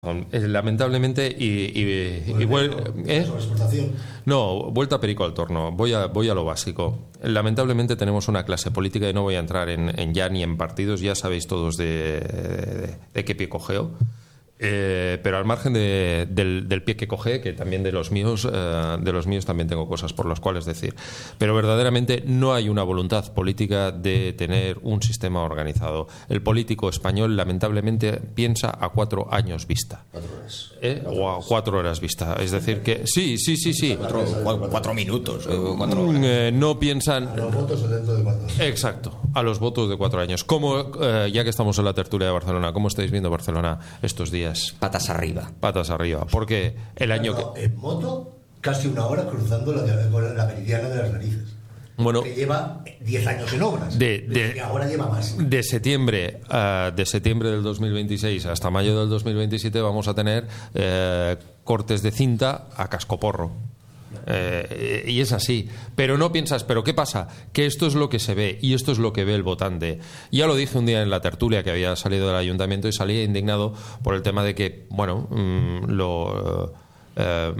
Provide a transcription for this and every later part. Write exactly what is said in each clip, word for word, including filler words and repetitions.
Lamentablemente y, y, y vuel- ¿eh? No, vuelta perico al torno. Voy a, voy a lo básico. Lamentablemente tenemos una clase política y no voy a entrar en, en ya ni en partidos. Ya sabéis todos de, de, de qué pie cojeo. Eh, pero al margen de, del, del pie que coge, que también de los míos, eh, de los míos también tengo cosas por las cuales decir. Pero verdaderamente no hay una voluntad política de tener un sistema organizado. El político español lamentablemente piensa a cuatro años vista. Cuatro horas. ¿Eh? O a cuatro horas vista. Es decir que sí, sí, sí, sí. Cuatro, cuatro, cuatro minutos. Cuatro horas. Eh, no piensan. A los votos dentro de cuatro años. Exacto, a los votos de cuatro años. ¿Cómo, eh, ya que estamos en la tertulia de Barcelona, cómo estáis viendo Barcelona estos días? Patas arriba. Patas arriba. Porque el año No, que. en moto, casi una hora cruzando la, de- la meridiana de las narices. Bueno, que lleva diez años en obras. de, de, y ahora lleva más. de septiembre uh, de septiembre del dos mil veintiséis hasta mayo del dos mil veintisiete vamos a tener eh, cortes de cinta a cascoporro. Eh, y es así, pero no piensas, pero ¿qué pasa? Que esto es lo que se ve y esto es lo que ve el votante. Ya lo dije un día en la tertulia que había salido del ayuntamiento y salía indignado por el tema de que, bueno, mmm, lo eh,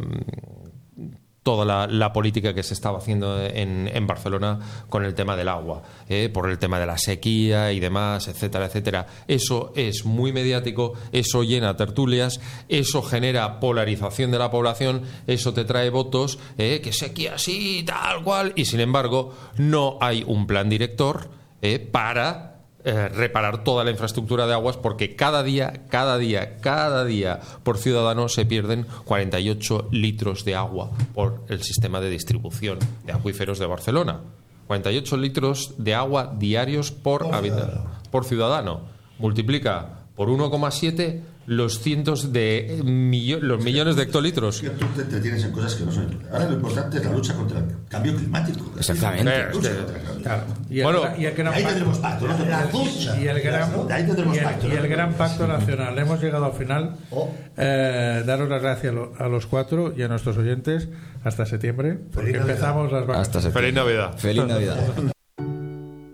toda la, la política que se estaba haciendo en, en Barcelona con el tema del agua, eh, por el tema de la sequía y demás, etcétera, etcétera. Eso es muy mediático, eso llena tertulias, eso genera polarización de la población, eso te trae votos, eh, que sequía sí, tal cual, y sin embargo no hay un plan director eh, para Eh, reparar toda la infraestructura de aguas, porque cada día, cada día, cada día por ciudadano se pierden cuarenta y ocho litros de agua por el sistema de distribución de acuíferos de Barcelona. cuarenta y ocho litros de agua diarios por, Por habitante, ciudadano. por ciudadano. Multiplica por uno coma siete los cientos de millo- los millones de hectolitros. Es que tú te entretienes en cosas que no son. Ahora lo importante es la lucha contra el cambio climático. Exactamente. La lucha contra el cambio Claro. Y el, Bueno, y el gran ahí pacto- tendremos pacto, ¿no? La lucha. y el gran, De ahí tendremos y el- pacto, y ¿no? el gran pacto nacional. Hemos llegado al final. Oh. Eh, daros las gracias a, lo- a los cuatro y a nuestros oyentes hasta septiembre, porque Feliz Navidad. empezamos las vacaciones. Hasta septiembre. Feliz Navidad. Feliz Navidad.